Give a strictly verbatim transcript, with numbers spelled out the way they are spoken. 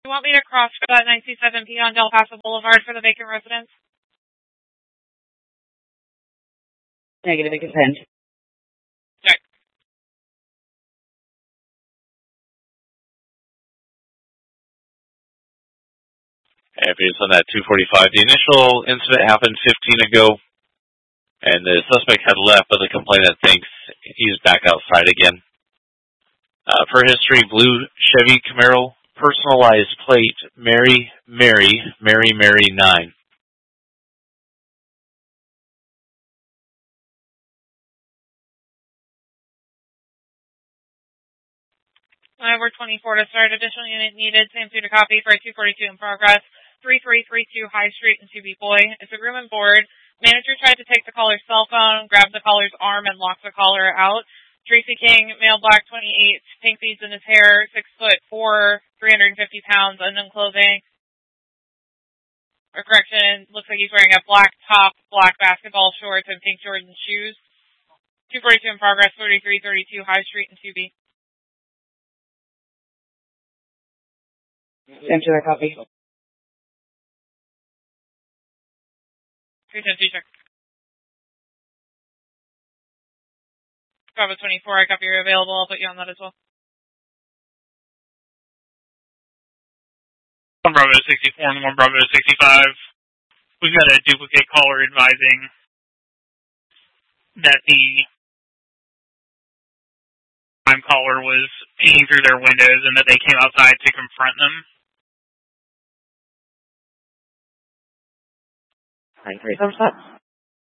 You want me to cross for that nine two seven P on Del Paso Boulevard for the vacant residence? Negative, it depends. Okay. And based on that two forty-five, the initial incident happened fifteen ago, and the suspect had left, but the complainant thinks he's back outside again. Uh, per history, blue Chevy Camaro, personalized plate, Mary, Mary, Mary, Mary, nine. Over twenty-four to start. Additional unit needed. Same suit of copy for a two forty-two in progress. three three three two High Street in Tubby Boy. It's a room and board. Manager tried to take the caller's cell phone, grabbed the caller's arm, and locked the caller out. Tracy King, male, black, twenty-eight, pink beads in his hair, six foot four, three hundred fifty pounds, unknown clothing. Or correction, looks like he's wearing a black top, black basketball shorts, and pink Jordan shoes. two forty-two in progress. thirty-three thirty-two High Street in Tubby. Enter that copy. three ten two check. Bravo twenty-four, I copy you're available. I'll put you on that as well. One Bravo sixty-four and one Bravo sixty-five. We've got a duplicate caller advising that the crime caller was peeking through their windows and that they came outside to confront them. Nine three, thumbs up.